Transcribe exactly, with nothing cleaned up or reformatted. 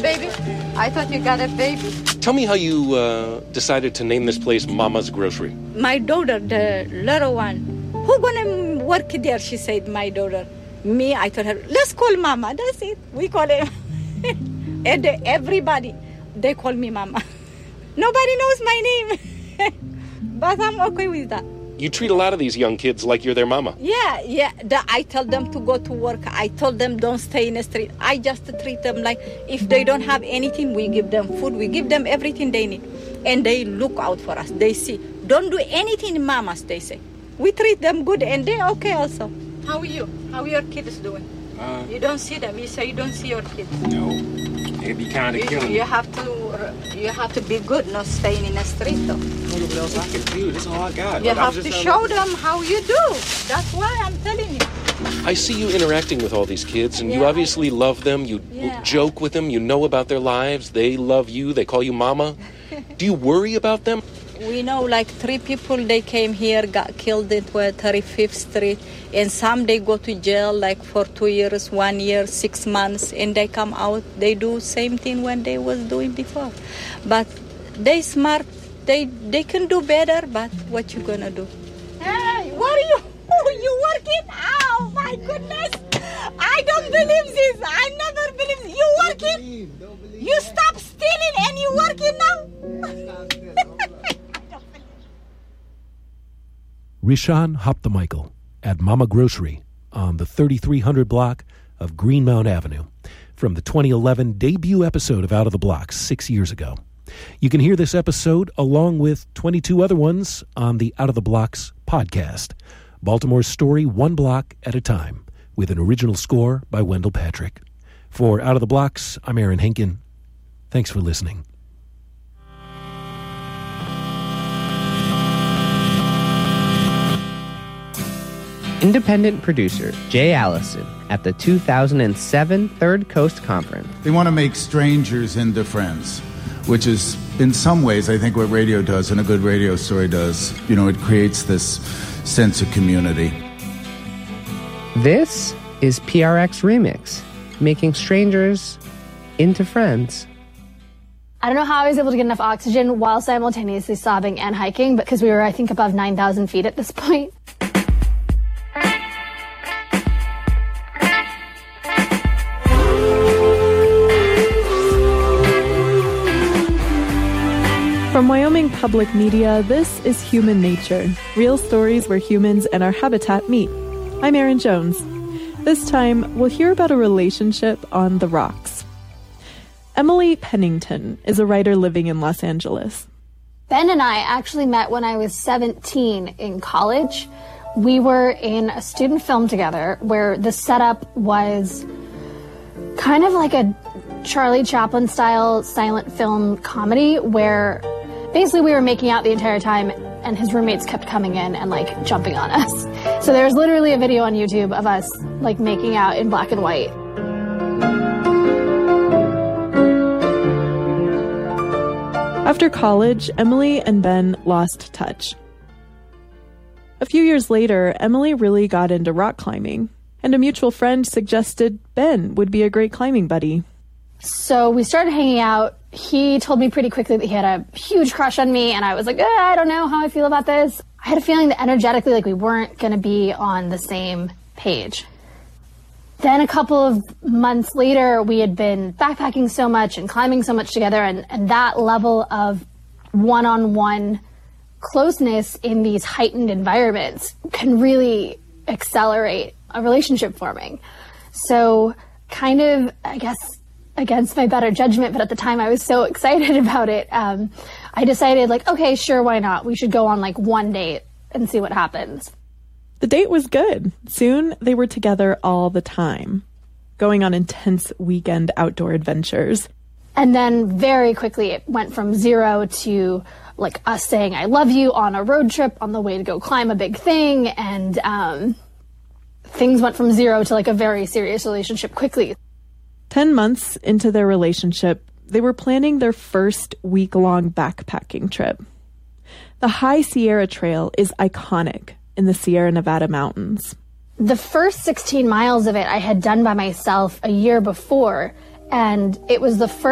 baby? I thought you got a baby. Tell me how you uh, decided to name this place Mama's Grocery. My daughter, the little one, who gonna work there? She said, my daughter. Me, I told her, let's call Mama. That's it. We call it. And everybody, they call me Mama. Nobody knows my name. But I'm okay with that. You treat a lot of these young kids like you're their mama. Yeah, yeah. The, I tell them to go to work. I told them don't stay in the street. I just treat them like if they don't have anything, we give them food. We give them everything they need. And they look out for us. They see. Don't do anything, mamas, they say. We treat them good and they're okay also. How are you? How are your kids doing? Uh, you don't see them. You say you don't see your kids. No. It'd be kind of killing. You have to, you have to be good, not staying in the street though. What else I can do? That's all I got. You Look, have just, to uh, show them how you do. That's why I'm telling you. I see you interacting with all these kids, and yeah, you obviously I, love them. You yeah. joke with them. You know about their lives. They love you. They call you Mama. Do you worry about them? We know like three people, they came here, got killed at thirty-fifth Street. And some, they go to jail like for two years, one year, six months. And they come out, they do same thing when they was doing before. But they smart. They they can do better, but what you gonna do? Hey, what are you? You working? Oh my goodness! I don't believe this. I never believe this. You working? Don't believe, don't believe you stop stealing and you working now? Rishan Hoptamichael at Mama Grocery on the thirty-three hundred block of Greenmount Avenue from the twenty eleven debut episode of Out of the Blocks six years ago. You can hear this episode along with twenty-two other ones on the Out of the Blocks podcast. Baltimore's story one block at a time with an original score by Wendell Patrick. For Out of the Blocks, I'm Aaron Henkin. Thanks for listening. Independent producer Jay Allison at the two thousand seven Third Coast Conference. They want to make strangers into friends, which is, in some ways, I think what radio does and a good radio story does. You know, it creates this sense of community. This is P R X Remix, making strangers into friends. I don't know how I was able to get enough oxygen while simultaneously sobbing and hiking, but because we were, I think, above nine thousand feet at this point. From Wyoming Public Media, this is Human Nature, real stories where humans and our habitat meet. I'm Erin Jones. This time, we'll hear about a relationship on the rocks. Emily Pennington is a writer living in Los Angeles. Ben and I actually met when I was seventeen in college. We were in a student film together where the setup was kind of like a Charlie Chaplin-style silent film comedy where basically we were making out the entire time and his roommates kept coming in and like jumping on us. So there's literally a video on YouTube of us like making out in black and white. After college, Emily and Ben lost touch. A few years later, Emily really got into rock climbing, and a mutual friend suggested Ben would be a great climbing buddy. So we started hanging out. He told me pretty quickly that he had a huge crush on me, and I was like, eh, I don't know how I feel about this. I had a feeling that energetically, like, we weren't going to be on the same page. Then a couple of months later, we had been backpacking so much and climbing so much together, and, and that level of one-on-one closeness in these heightened environments can really accelerate a relationship forming. So kind of, I guess, against my better judgment, but at the time I was so excited about it, um, I decided, like, okay, sure, why not? We should go on, like, one date and see what happens. The date was good. Soon, they were together all the time, going on intense weekend outdoor adventures. And then very quickly, it went from zero to, like, us saying, I love you on a road trip on the way to go climb a big thing, and um, things went from zero to, like, a very serious relationship quickly. Ten months into their relationship, they were planning their first week-long backpacking trip. The High Sierra Trail is iconic in the Sierra Nevada mountains. The first sixteen miles of it I had done by myself a year before, and it was the first